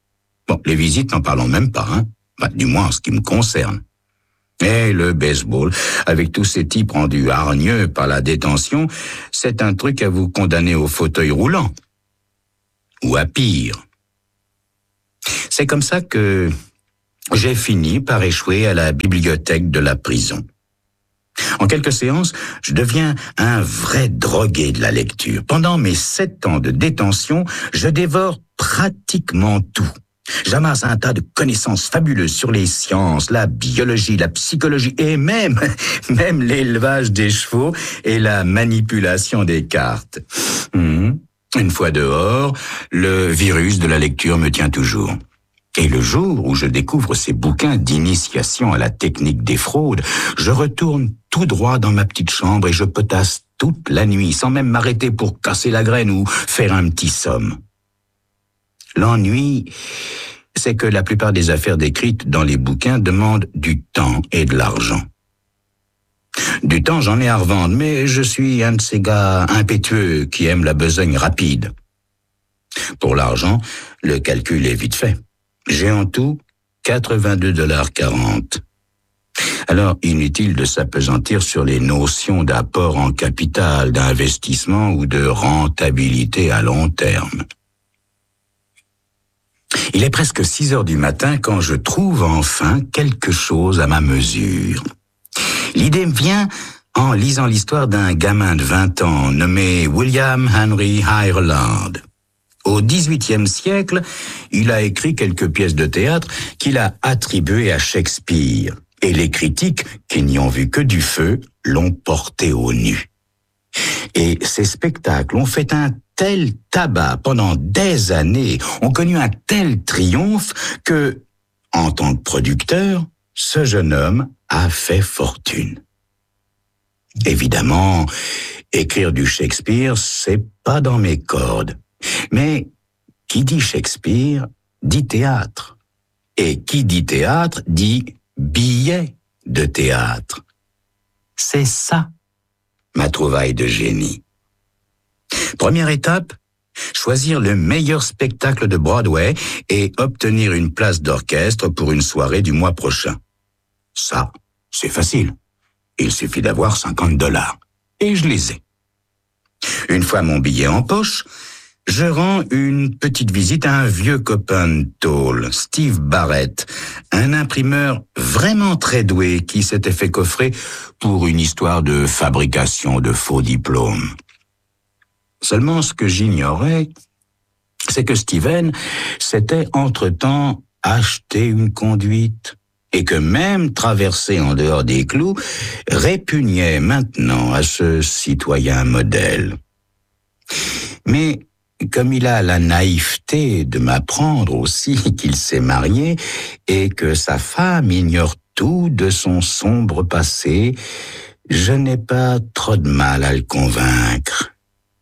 Bon, les visites, n'en parlons même pas, hein. Enfin, du moins en ce qui me concerne. Et le baseball, avec tous ces types rendus hargneux par la détention, c'est un truc à vous condamner au fauteuil roulant. Ou à pire. C'est comme ça que j'ai fini par échouer à la bibliothèque de la prison. En quelques séances, je deviens un vrai drogué de la lecture. Pendant mes sept ans de détention, je dévore pratiquement tout. J'amasse un tas de connaissances fabuleuses sur les sciences, la biologie, la psychologie et même, même l'élevage des chevaux et la manipulation des cartes. Mmh. Une fois dehors, le virus de la lecture me tient toujours. Et le jour où je découvre ces bouquins d'initiation à la technique des fraudes, je retourne tout droit dans ma petite chambre et je potasse toute la nuit, sans même m'arrêter pour casser la graine ou faire un petit somme. L'ennui, c'est que la plupart des affaires décrites dans les bouquins demandent du temps et de l'argent. Du temps, j'en ai à revendre, mais je suis un de ces gars impétueux qui aiment la besogne rapide. Pour l'argent, le calcul est vite fait. J'ai en tout quatre-vingt-deux dollars quarante. Alors, inutile de s'appesantir sur les notions d'apport en capital, d'investissement ou de rentabilité à long terme. Il est presque six heures du matin quand je trouve enfin quelque chose à ma mesure. L'idée me vient en lisant l'histoire d'un gamin de vingt ans nommé William Henry Ireland. Au dix-huitième siècle, il a écrit quelques pièces de théâtre qu'il a attribuées à Shakespeare. Et les critiques, qui n'y ont vu que du feu, l'ont porté au nu. Et ces spectacles ont fait un tel tabac pendant des années, ont connu un tel triomphe que, en tant que producteur, ce jeune homme a fait fortune. Évidemment, écrire du Shakespeare, c'est pas dans mes cordes. Mais qui dit Shakespeare, dit théâtre. Et qui dit théâtre, dit billet de théâtre. C'est ça, ma trouvaille de génie. Première étape, choisir le meilleur spectacle de Broadway et obtenir une place d'orchestre pour une soirée du mois prochain. Ça, c'est facile. Il suffit d'avoir cinquante dollars. Et je les ai. Une fois mon billet en poche, je rends une petite visite à un vieux copain de tôle, Steve Barrett, un imprimeur vraiment très doué qui s'était fait coffrer pour une histoire de fabrication de faux diplômes. Seulement, ce que j'ignorais, c'est que Steven s'était entre-temps acheté une conduite et que même traversé en dehors des clous, répugnait maintenant à ce citoyen modèle. Mais comme il a la naïveté de m'apprendre aussi qu'il s'est marié et que sa femme ignore tout de son sombre passé, je n'ai pas trop de mal à le convaincre.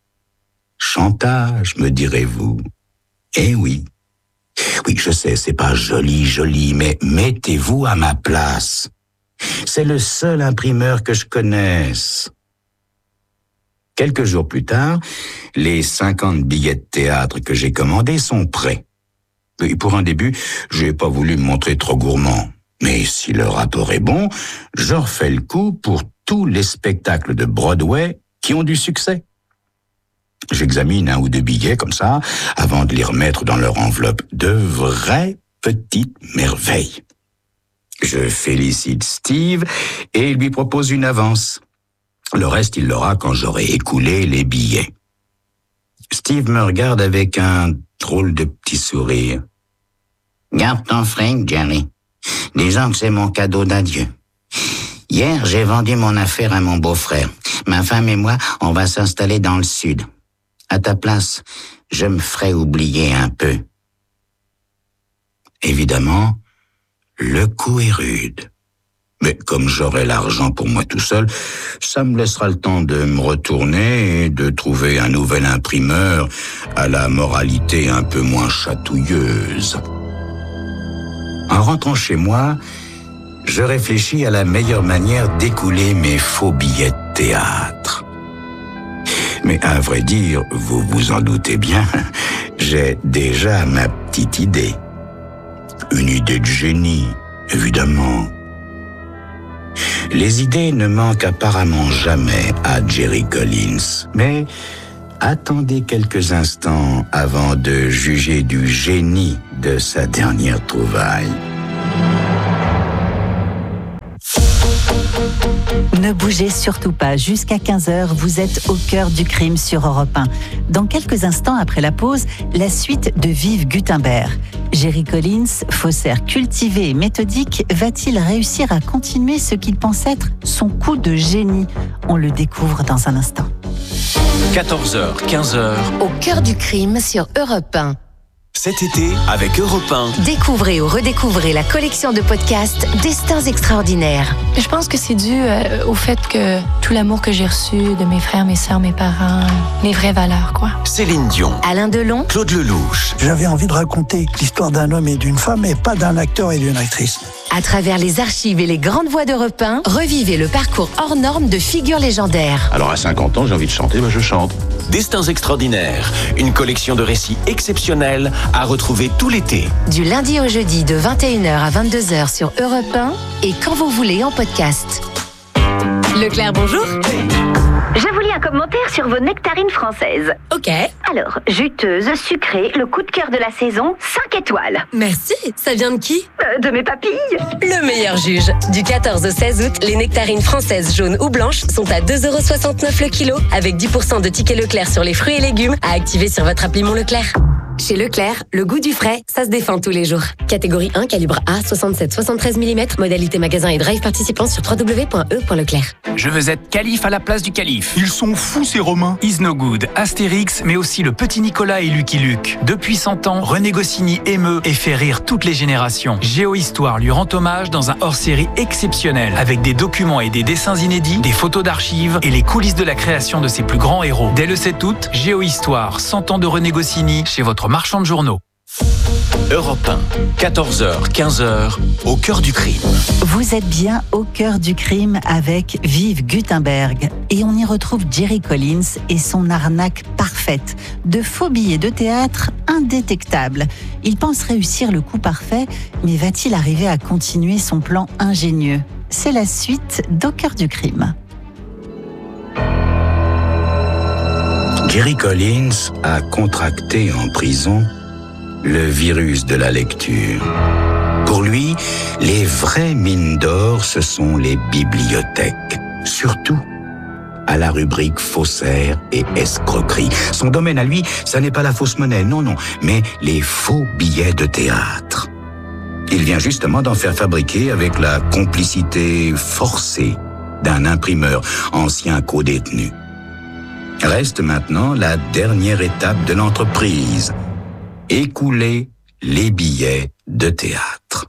Chantage, me direz-vous. Eh oui. Oui, je sais, c'est pas joli, joli, mais mettez-vous à ma place. C'est le seul imprimeur que je connaisse. Quelques jours plus tard, les cinquante billets de théâtre que j'ai commandés sont prêts. Et pour un début, je n'ai pas voulu me montrer trop gourmand. Mais si le rapport est bon, je refais le coup pour tous les spectacles de Broadway qui ont du succès. J'examine un ou deux billets comme ça, avant de les remettre dans leur enveloppe. De vraies petites merveilles. Je félicite Steve et lui propose une avance. Le reste, il l'aura quand j'aurai écoulé les billets. Steve me regarde avec un drôle de petit sourire. Garde ton fric, Jerry. Disons que c'est mon cadeau d'adieu. Hier, j'ai vendu mon affaire à mon beau-frère. Ma femme et moi, on va s'installer dans le sud. À ta place, je me ferai oublier un peu. Évidemment, le coup est rude. Mais comme j'aurai l'argent pour moi tout seul, ça me laissera le temps de me retourner et de trouver un nouvel imprimeur à la moralité un peu moins chatouilleuse. En rentrant chez moi, je réfléchis à la meilleure manière d'écouler mes faux billets de théâtre. Mais à vrai dire, vous vous en doutez bien, j'ai déjà ma petite idée. une idée de génie, évidemment. Les idées ne manquent apparemment jamais à Jerry Collins, mais attendez quelques instants avant de juger du génie de sa dernière trouvaille. Ne bougez surtout pas, jusqu'à quinze heures, vous êtes au cœur du crime sur Europe un. Dans quelques instants après la pause, la suite de Vive Gutenberg. Jerry Collins, faussaire cultivé et méthodique, va-t-il réussir à continuer ce qu'il pense être son coup de génie? On le découvre dans un instant. quatorze heures, quinze heures. Au cœur du crime sur Europe un. Cet été, avec Europe un. Découvrez ou redécouvrez la collection de podcasts Destins extraordinaires. Je pense que c'est dû euh, au fait que tout l'amour que j'ai reçu de mes frères, mes sœurs, mes parents, les vraies valeurs, quoi. Céline Dion. Alain Delon. Claude Lelouch. J'avais envie de raconter l'histoire d'un homme et d'une femme, et pas d'un acteur et d'une actrice. À travers les archives et les grandes voix d'Europe un, revivez le parcours hors norme de figures légendaires. Alors à cinquante ans, j'ai envie de chanter, ben je chante. Destins extraordinaires, une collection de récits exceptionnels à retrouver tout l'été. Du lundi au jeudi de vingt et une heures à vingt-deux heures sur Europe un et quand vous voulez en podcast. Leclerc, bonjour. Je vous lis un commentaire sur vos nectarines françaises. Ok. Alors, juteuse, sucrée, le coup de cœur de la saison, cinq étoiles. Merci. Ça vient de qui? euh, De mes papilles. Le meilleur juge. Du quatorze au seize août, les nectarines françaises jaunes ou blanches sont à deux euros soixante-neuf le kilo, avec dix pour cent de tickets Leclerc sur les fruits et légumes à activer sur votre appli Mon Leclerc. Chez Leclerc, le goût du frais, ça se défend tous les jours. Catégorie un, calibre A, soixante-sept soixante-treize millimètres, modalité magasin et drive participant sur w w w point e point leclerc. Je veux être calife à la place du calife. Ils sont fous ces Romains. Is No Good, Astérix, mais aussi le petit Nicolas et Lucky Luke. Depuis cent ans, René Goscinny émeut et fait rire toutes les générations. Géohistoire lui rend hommage dans un hors-série exceptionnel, avec des documents et des dessins inédits, des photos d'archives et les coulisses de la création de ses plus grands héros. Dès le sept août, Géohistoire, cent ans de René Goscinny, chez votre marchand de journaux. Europe un, quatorze heures, quinze heures, au cœur du crime. Vous êtes bien au cœur du crime avec Vive Gutenberg. Et on y retrouve Jerry Collins et son arnaque parfaite. De faux billets de théâtre indétectables. Il pense réussir le coup parfait, mais va-t-il arriver à continuer son plan ingénieux? C'est la suite d'Au cœur du crime. Jerry Collins a contracté en prison le virus de la lecture. Pour lui, les vraies mines d'or, ce sont les bibliothèques. Surtout à la rubrique faussaire et escroquerie. Son domaine à lui, ça n'est pas la fausse monnaie, non, non, mais les faux billets de théâtre. Il vient justement d'en faire fabriquer avec la complicité forcée d'un imprimeur, ancien co-détenu. Reste maintenant la dernière étape de l'entreprise. Écouler les billets de théâtre.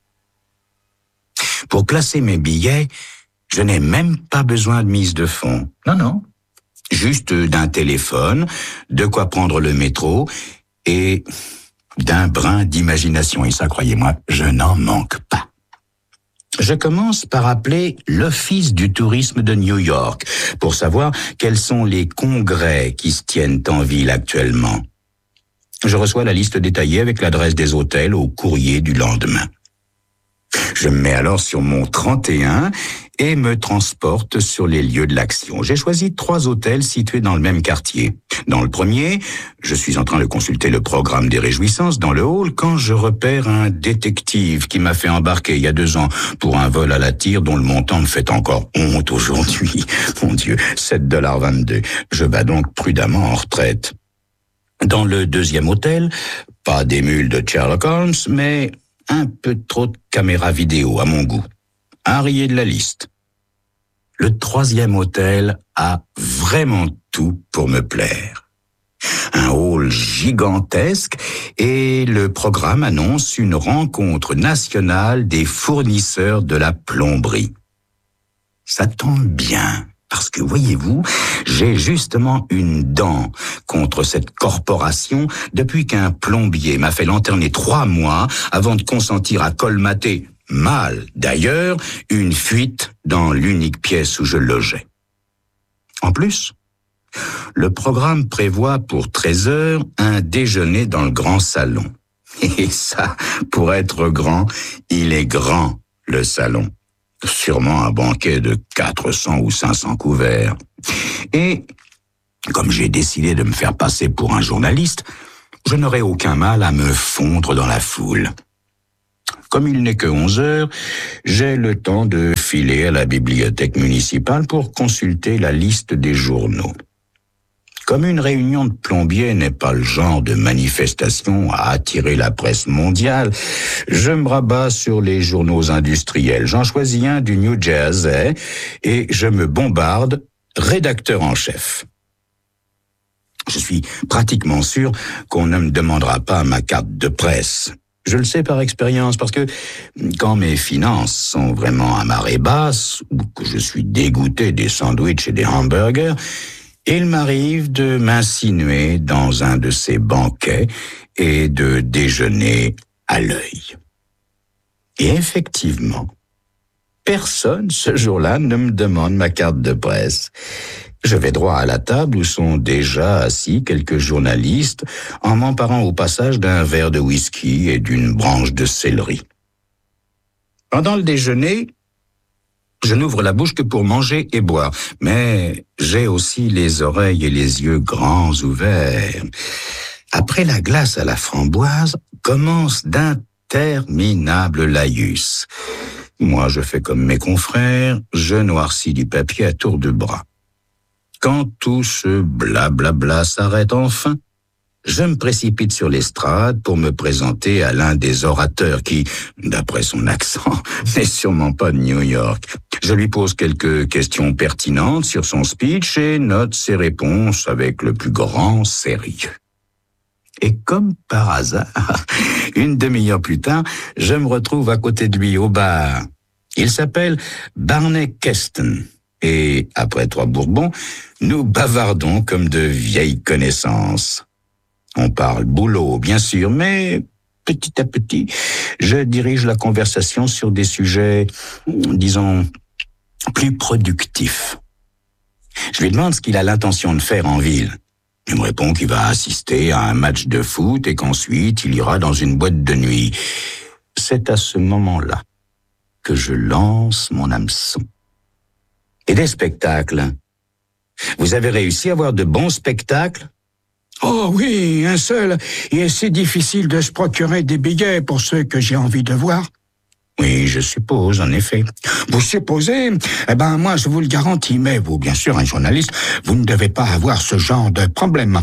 Pour classer mes billets, je n'ai même pas besoin de mise de fonds. Non, non. Juste d'un téléphone, de quoi prendre le métro et d'un brin d'imagination. Et ça, croyez-moi, je n'en manque pas. Je commence par appeler l'Office du tourisme de New York pour savoir quels sont les congrès qui se tiennent en ville actuellement. Je reçois la liste détaillée avec l'adresse des hôtels au courrier du lendemain. Je me mets alors sur mon trente et un et me transporte sur les lieux de l'action. J'ai choisi trois hôtels situés dans le même quartier. Dans le premier, je suis en train de consulter le programme des réjouissances dans le hall quand je repère un détective qui m'a fait embarquer il y a deux ans pour un vol à la tire dont le montant me fait encore honte aujourd'hui. Mon Dieu, sept dollars vingt-deux. Je bats donc prudemment en retraite. Dans le deuxième hôtel, pas d'émule de Sherlock Holmes, mais un peu trop de caméras vidéo à mon goût. Un rayé de la liste. Le troisième hôtel a vraiment tout pour me plaire. Un hall gigantesque et le programme annonce une rencontre nationale des fournisseurs de la plomberie. Ça tombe bien. Parce que, voyez-vous, j'ai justement une dent contre cette corporation depuis qu'un plombier m'a fait lanterner trois mois avant de consentir à colmater, mal d'ailleurs, une fuite dans l'unique pièce où je logeais. En plus, le programme prévoit pour treize heures un déjeuner dans le grand salon. Et ça, pour être grand, il est grand, le salon. Sûrement un banquet de quatre cents ou cinq cents couverts. Et, comme j'ai décidé de me faire passer pour un journaliste, je n'aurai aucun mal à me fondre dans la foule. Comme il n'est que onze heures, j'ai le temps de filer à la bibliothèque municipale pour consulter la liste des journaux. Comme une réunion de plombiers n'est pas le genre de manifestation à attirer la presse mondiale, je me rabats sur les journaux industriels. J'en choisis un du New Jersey et je me bombarde rédacteur en chef. Je suis pratiquement sûr qu'on ne me demandera pas ma carte de presse. Je le sais par expérience parce que quand mes finances sont vraiment à marée basse ou que je suis dégoûté des sandwichs et des hamburgers, il m'arrive de m'insinuer dans un de ces banquets et de déjeuner à l'œil. Et effectivement, personne ce jour-là ne me demande ma carte de presse. Je vais droit à la table où sont déjà assis quelques journalistes en m'emparant au passage d'un verre de whisky et d'une branche de céleri. Pendant le déjeuner, je n'ouvre la bouche que pour manger et boire, mais j'ai aussi les oreilles et les yeux grands ouverts. Après la glace à la framboise, commence d'interminables laïus. Moi, je fais comme mes confrères, je noircis du papier à tour de bras. Quand tout ce blablabla s'arrête enfin, je me précipite sur l'estrade pour me présenter à l'un des orateurs qui, d'après son accent, n'est sûrement pas de New York. Je lui pose quelques questions pertinentes sur son speech et note ses réponses avec le plus grand sérieux. Et comme par hasard, une demi-heure plus tard, je me retrouve à côté de lui au bar. Il s'appelle Barney Keston. Et après trois bourbons, nous bavardons comme de vieilles connaissances. On parle boulot, bien sûr, mais petit à petit, je dirige la conversation sur des sujets, disons, plus productifs. Je lui demande ce qu'il a l'intention de faire en ville. Il me répond qu'il va assister à un match de foot et qu'ensuite il ira dans une boîte de nuit. C'est à ce moment-là que je lance mon hameçon. Et des spectacles. Vous avez réussi à avoir de bons spectacles? Oh oui, un seul. Et c'est difficile de se procurer des billets pour ceux que j'ai envie de voir. Oui, je suppose, en effet. Vous supposez? Eh ben, moi, je vous le garantis. Mais vous, bien sûr, un journaliste, vous ne devez pas avoir ce genre de problème.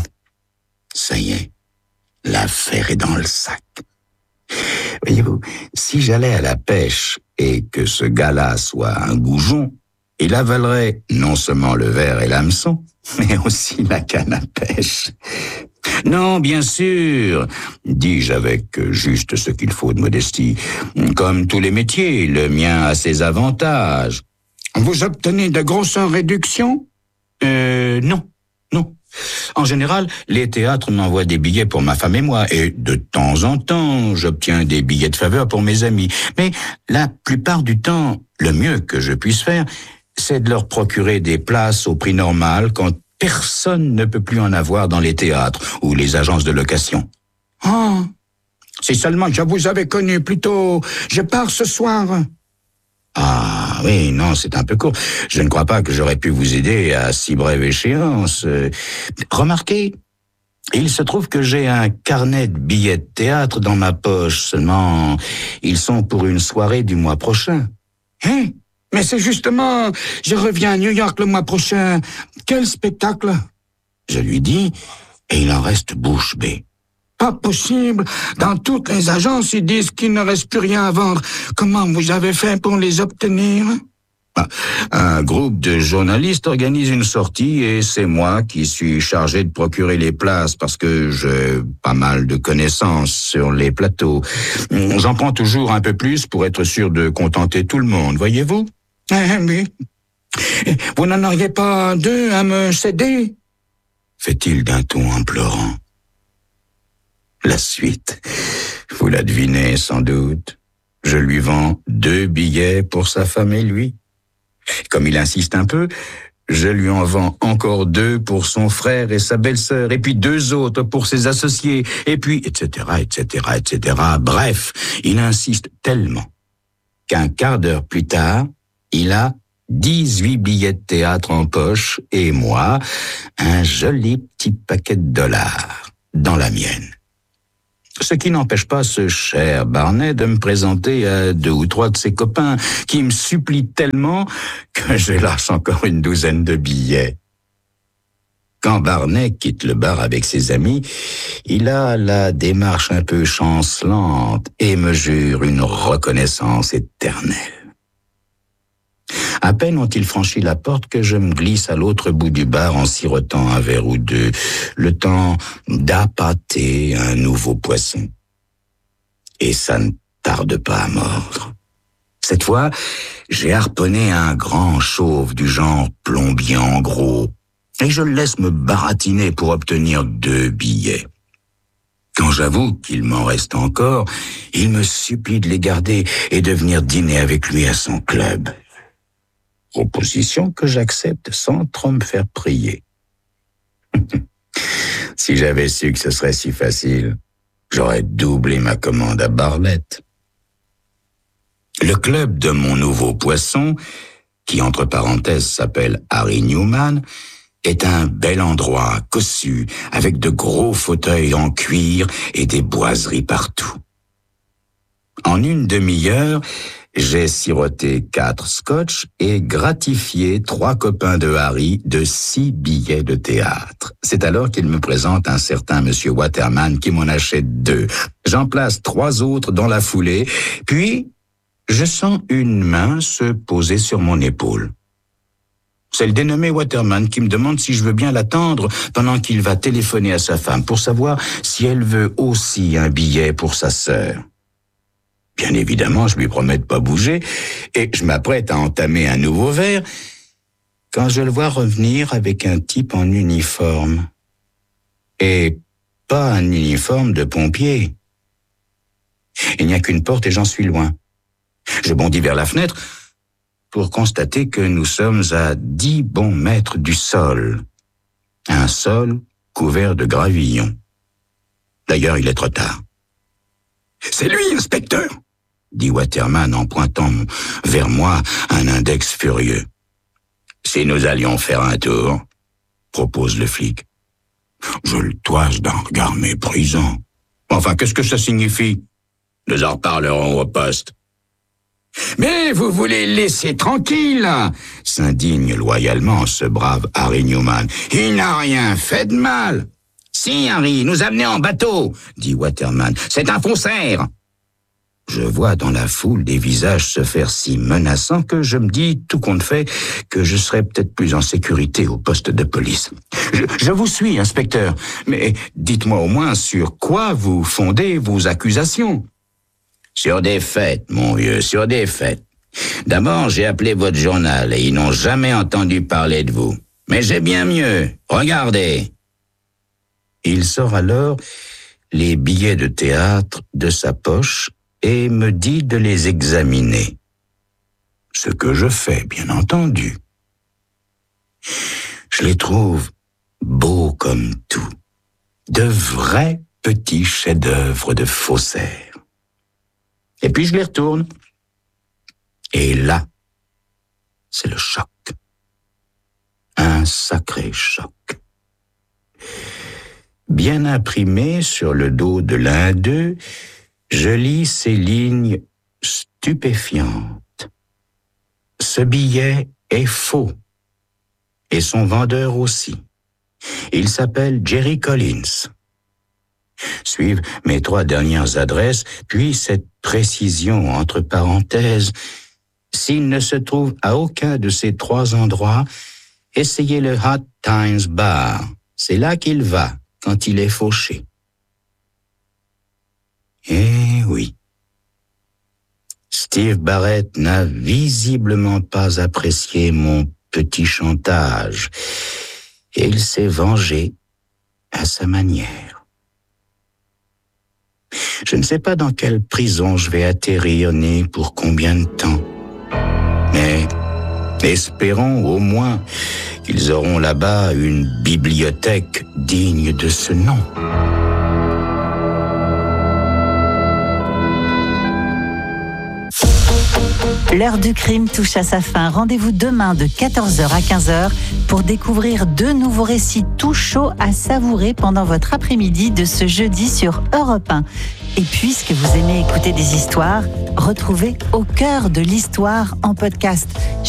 Ça y est, l'affaire est dans le sac. Voyez-vous, si j'allais à la pêche et que ce gars-là soit un goujon, il avalerait non seulement le verre et l'hameçon, mais aussi la canne à pêche. Non, bien sûr, dis-je avec juste ce qu'il faut de modestie. Comme tous les métiers, le mien a ses avantages. Vous obtenez de grosses réductions? Euh, non, non. En général, les théâtres m'envoient des billets pour ma femme et moi, et de temps en temps, j'obtiens des billets de faveur pour mes amis. Mais la plupart du temps, le mieux que je puisse faire, c'est de leur procurer des places au prix normal quand personne ne peut plus en avoir dans les théâtres ou les agences de location. Ah, si seulement je vous avais connu plus tôt, je pars ce soir. Ah oui, non, c'est un peu court. Je ne crois pas que j'aurais pu vous aider à si brève échéance. Euh, remarquez, il se trouve que j'ai un carnet de billets de théâtre dans ma poche, seulement ils sont pour une soirée du mois prochain. Hein? Mais c'est justement, je reviens à New York le mois prochain. Quel spectacle? Je lui dis, et il en reste bouche bée. Pas possible. Dans toutes les agences, ils disent qu'il ne reste plus rien à vendre. Comment vous avez fait pour les obtenir? Un groupe de journalistes organise une sortie et c'est moi qui suis chargé de procurer les places parce que j'ai pas mal de connaissances sur les plateaux. J'en prends toujours un peu plus pour être sûr de contenter tout le monde, voyez-vous? Eh oui. Vous n'en auriez pas deux à me céder? Fait-il d'un ton implorant. La suite, vous la devinez sans doute. Je lui vends deux billets pour sa femme et lui. Comme il insiste un peu, Je lui en vends encore deux pour son frère et sa belle-sœur, et puis deux autres pour ses associés, et puis, et cetera, et cetera, et cetera. Bref, il insiste tellement qu'un quart d'heure plus tard, il a dix-huit billets de théâtre en poche et moi, un joli petit paquet de dollars dans la mienne. Ce qui n'empêche pas ce cher Barnet de me présenter à deux ou trois de ses copains qui me supplient tellement que je lâche encore une douzaine de billets. Quand Barnet quitte le bar avec ses amis, il a la démarche un peu chancelante et me jure une reconnaissance éternelle. À peine ont-ils franchi la porte que je me glisse à l'autre bout du bar en sirotant un verre ou deux, le temps d'appâter un nouveau poisson. Et ça ne tarde pas à mordre. Cette fois, j'ai harponné un grand chauve du genre plombier en gros, et je le laisse me baratiner pour obtenir deux billets. Quand j'avoue qu'il m'en reste encore, il me supplie de les garder et de venir dîner avec lui à son club. Proposition que j'accepte sans trop me faire prier. Si j'avais su que ce serait si facile, j'aurais doublé ma commande à Barlette. Le club de mon nouveau poisson, qui entre parenthèses s'appelle Harry Newman, est un bel endroit cossu, avec de gros fauteuils en cuir et des boiseries partout. En une demi-heure, j'ai siroté quatre scotch et gratifié trois copains de Harry de six billets de théâtre. C'est alors qu'il me présente un certain monsieur Waterman qui m'en achète deux. J'en place trois autres dans la foulée, puis je sens une main se poser sur mon épaule. C'est le dénommé Waterman qui me demande si je veux bien l'attendre pendant qu'il va téléphoner à sa femme pour savoir si elle veut aussi un billet pour sa sœur. Bien évidemment, je lui promets de pas bouger et je m'apprête à entamer un nouveau verre quand je le vois revenir avec un type en uniforme. Et pas un uniforme de pompier. Il n'y a qu'une porte et j'en suis loin. Je bondis vers la fenêtre pour constater que nous sommes à dix bons mètres du sol. Un sol couvert de gravillons. D'ailleurs, il est trop tard. « C'est lui, inspecteur !» dit Waterman en pointant vers moi un index furieux. « Si nous allions faire un tour, » propose le flic. Je le toise d'un regard méprisant. « Enfin, qu'est-ce que ça signifie ? Nous en reparlerons au poste. »« Mais vous voulez le laisser tranquille !» s'indigne loyalement ce brave Harry Newman. « Il n'a rien fait de mal !»« Si, Harry, nous amener en bateau !» dit Waterman. « C'est un faussaire !» Je vois dans la foule des visages se faire si menaçants que je me dis, tout compte fait, que je serais peut-être plus en sécurité au poste de police. Je, je vous suis, inspecteur, mais dites-moi au moins sur quoi vous fondez vos accusations. Sur des faits, mon vieux, sur des faits. D'abord, j'ai appelé votre journal et ils n'ont jamais entendu parler de vous. Mais j'ai bien mieux. Regardez. Il sort alors les billets de théâtre de sa poche et me dit de les examiner. Ce que je fais, bien entendu. Je les trouve beaux comme tout. De vrais petits chefs-d'œuvre de faussaires. Et puis je les retourne. Et là, c'est le choc. Un sacré choc. Bien imprimé sur le dos de l'un d'eux, je lis ces lignes stupéfiantes. Ce billet est faux. Et son vendeur aussi. Il s'appelle Jerry Collins. Suivent mes trois dernières adresses, puis cette précision entre parenthèses. S'il ne se trouve à aucun de ces trois endroits, essayez le Hot Times Bar. C'est là qu'il va quand il est fauché. Eh oui. Steve Barrett n'a visiblement pas apprécié mon petit chantage et il s'est vengé à sa manière. Je ne sais pas dans quelle prison je vais atterrir ni pour combien de temps. Mais espérons au moins qu'ils auront là-bas une bibliothèque digne de ce nom. L'heure du crime touche à sa fin. Rendez-vous demain de quatorze heures à quinze heures pour découvrir deux nouveaux récits tout chauds à savourer pendant votre après-midi de ce jeudi sur Europe un. Et puisque vous aimez écouter des histoires, retrouvez Au cœur de l'histoire en podcast.